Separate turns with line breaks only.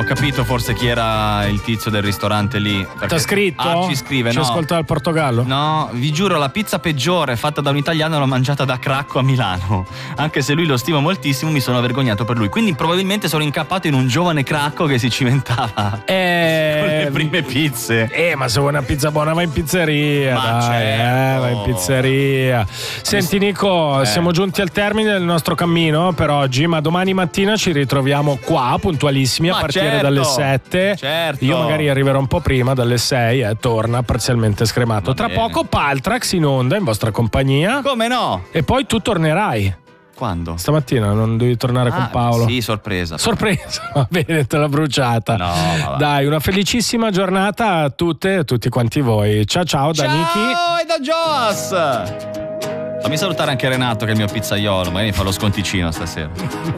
capito forse chi era il tizio del ristorante lì.
T'ha scritto?
Ci scrive,
ci
no.
ascolta dal Portogallo?
No, vi giuro, la pizza peggiore fatta da un italiano l'ho mangiata da Cracco a Milano. Anche se lui lo stimo moltissimo, mi sono vergognato per lui. Quindi probabilmente sono incappato in un giovane Cracco che si cimentava con le prime pizze.
Ma se vuoi una pizza buona vai in pizzeria.
Ma
dai,
certo.
vai in pizzeria. Senti Nico, siamo giunti al termine del nostro cammino per oggi, ma domani mattina ci ritroviamo qua puntualissimi a partire dalle 7.
Certo.
Io magari arriverò un po' prima, dalle 6, torna parzialmente scremato. Tra poco Paltrax in onda in vostra compagnia.
Come no?
E poi tu tornerai.
Quando?
Stamattina non devi tornare con Paolo?
Sì, sorpresa.
Sorpresa, va bene, te l'ho bruciata.
No,
dai, una felicissima giornata a tutte e a tutti quanti voi. Ciao da Niki.
Ciao e da Joas. Fammi salutare anche Renato che è il mio pizzaiolo, magari mi fa lo sconticino stasera.